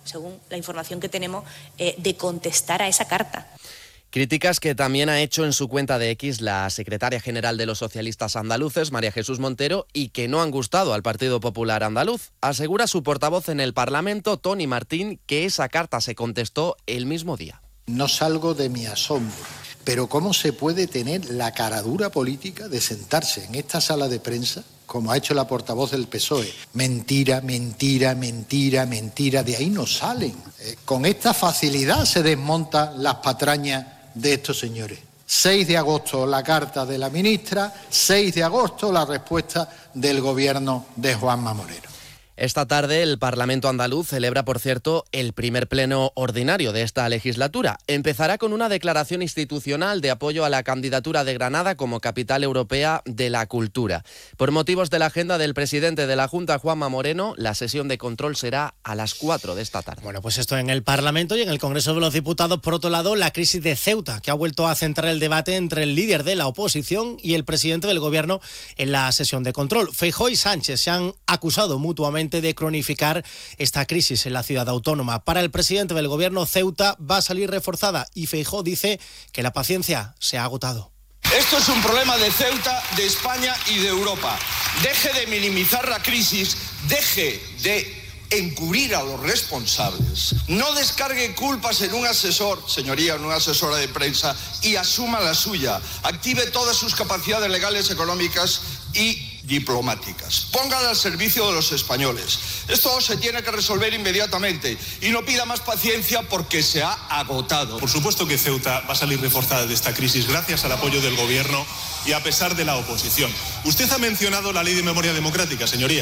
según la información que tenemos, de contestar a esa carta. Críticas que también ha hecho en su cuenta de X la secretaria general de los socialistas andaluces, María Jesús Montero, y que no han gustado al Partido Popular andaluz. Asegura su portavoz en el Parlamento, Toni Martín, que esa carta se contestó el mismo día. No salgo de mi asombro, pero ¿cómo se puede tener la caradura política de sentarse en esta sala de prensa, como ha hecho la portavoz del PSOE? Mentira, mentira, mentira, mentira, de ahí no salen. Con esta facilidad se desmontan las patrañas de estos señores. 6 de agosto la carta de la ministra, 6 de agosto la respuesta del gobierno de Juanma Moreno. Esta tarde el Parlamento andaluz celebra, por cierto, el primer pleno ordinario de esta legislatura. Empezará con una declaración institucional de apoyo a la candidatura de Granada como capital europea de la cultura. Por motivos de la agenda del presidente de la Junta, Juanma Moreno, la sesión de control será a las 4 de esta tarde. Bueno, pues esto en el Parlamento y en el Congreso de los Diputados. Por otro lado, la crisis de Ceuta, que ha vuelto a centrar el debate entre el líder de la oposición y el presidente del gobierno en la sesión de control. Feijóo y Sánchez se han acusado mutuamente de cronificar esta crisis en la ciudad autónoma. Para el presidente del gobierno, Ceuta va a salir reforzada y Feijóo dice que la paciencia se ha agotado. Esto es un problema de Ceuta, de España y de Europa. Deje de minimizar la crisis, deje de encubrir a los responsables, no descargue culpas en un asesor, señoría, en una asesora de prensa, y asuma la suya. Active todas sus capacidades legales, económicas y diplomáticas. Póngala al servicio de los españoles. Esto se tiene que resolver inmediatamente y no pida más paciencia porque se ha agotado. Por supuesto que Ceuta va a salir reforzada de esta crisis gracias al apoyo del gobierno y a pesar de la oposición. Usted ha mencionado la ley de memoria democrática, señoría.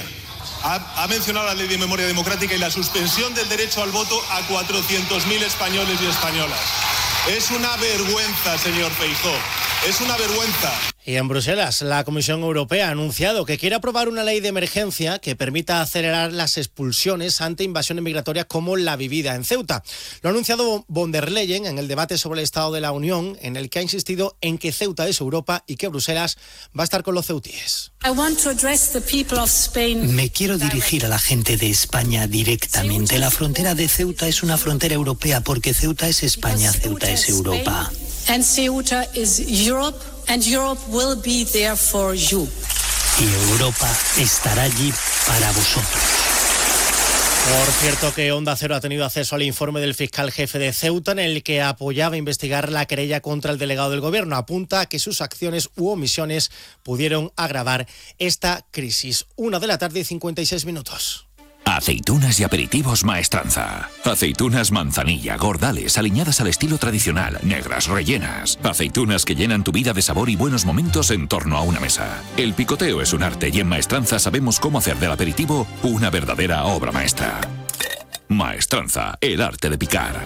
Ha mencionado la ley de memoria democrática y la suspensión del derecho al voto a 400.000 españoles y españolas. Es una vergüenza, señor Feijóo. Es una vergüenza. Y en Bruselas, la Comisión Europea ha anunciado que quiere aprobar una ley de emergencia que permita acelerar las expulsiones ante invasiones migratorias como la vivida en Ceuta. Lo ha anunciado von der Leyen en el debate sobre el Estado de la Unión, en el que ha insistido en que Ceuta es Europa y que Bruselas va a estar con los ceutíes. Me quiero dirigir a la gente de España directamente. La frontera de Ceuta es una frontera europea porque Ceuta es España, Ceuta es Europa. And Ceuta is Europe, and Europe will be there for you. Y Europa estará allí para vosotros. Por cierto que Onda Cero ha tenido acceso al informe del fiscal jefe de Ceuta en el que apoyaba investigar la querella contra el delegado del gobierno. Apunta a que sus acciones u omisiones pudieron agravar esta crisis. 1:56 p.m. Aceitunas y aperitivos Maestranza. Aceitunas manzanilla, gordales, aliñadas al estilo tradicional, negras, rellenas. Aceitunas que llenan tu vida de sabor y buenos momentos en torno a una mesa. El picoteo es un arte y en Maestranza sabemos cómo hacer del aperitivo una verdadera obra maestra. Maestranza, el arte de picar.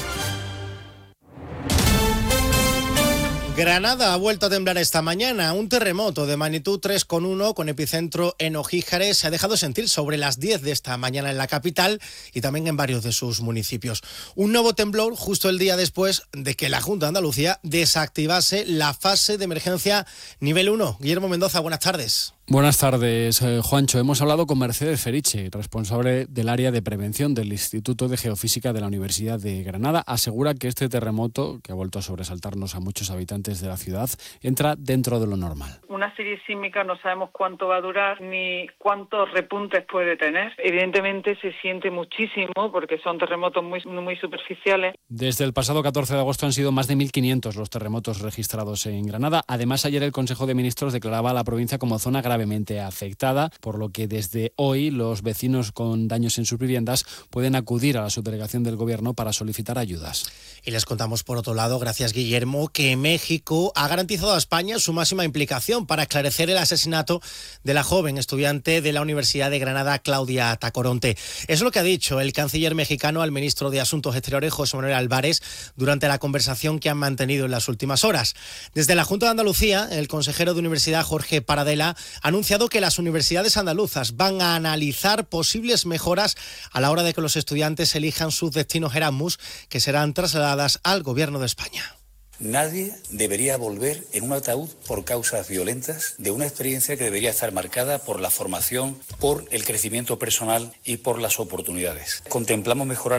Granada ha vuelto a temblar esta mañana. Un terremoto de magnitud 3,1 con epicentro en Ojíjares se ha dejado sentir sobre las 10 de esta mañana en la capital y también en varios de sus municipios. Un nuevo temblor justo el día después de que la Junta de Andalucía desactivase la fase de emergencia nivel 1. Guillermo Mendoza, buenas tardes. Buenas tardes, Juancho. Hemos hablado con Mercedes Feriche, responsable del área de prevención del Instituto de Geofísica de la Universidad de Granada. Asegura que este terremoto, que ha vuelto a sobresaltarnos a muchos habitantes de la ciudad, entra dentro de lo normal. Una serie sísmica no sabemos cuánto va a durar ni cuántos repuntes puede tener. Evidentemente se siente muchísimo porque son terremotos muy superficiales. Desde el pasado 14 de agosto han sido más de 1.500 los terremotos registrados en Granada. Además, ayer el Consejo de Ministros declaraba a la provincia como zona gravemente afectada, por lo que desde hoy los vecinos con daños en sus viviendas pueden acudir a la subdelegación del Gobierno para solicitar ayudas. Y les contamos, por otro lado, gracias Guillermo, que México ha garantizado a España su máxima implicación para esclarecer el asesinato de la joven estudiante de la Universidad de Granada, Claudia Tacoronte. Es lo que ha dicho el canciller mexicano al ministro de Asuntos Exteriores, José Manuel Álvarez, durante la conversación que han mantenido en las últimas horas. Desde la Junta de Andalucía, el consejero de Universidad, Jorge Paradela, ha anunciado que las universidades andaluzas van a analizar posibles mejoras a la hora de que los estudiantes elijan sus destinos Erasmus, que serán trasladadas al Gobierno de España. Nadie debería volver en un ataúd por causas violentas de una experiencia que debería estar marcada por la formación, por el crecimiento personal y por las oportunidades. Contemplamos mejorar